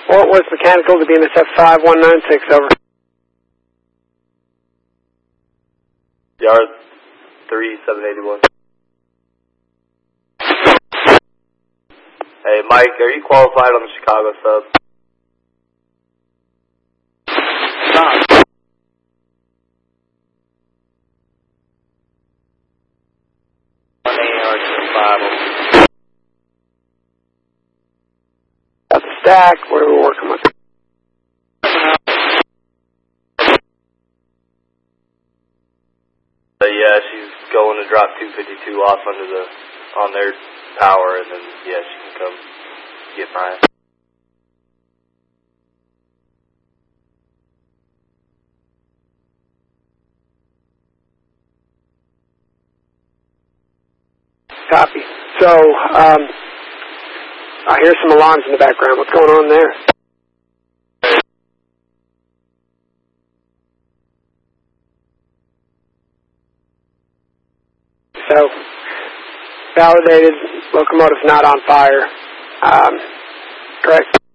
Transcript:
Fort Worth Mechanical to BNSF 5196, over. Yard 3781. Hey, Mike, are you qualified on the Chicago sub? Stop. Got the stack. What are we working with? Yeah, she's going to drop 252 off on their power, and then yeah, she can come get mine. Copy. So, I hear some alarms in the background. What's going on there? So, validated, locomotive's not on fire. Correct?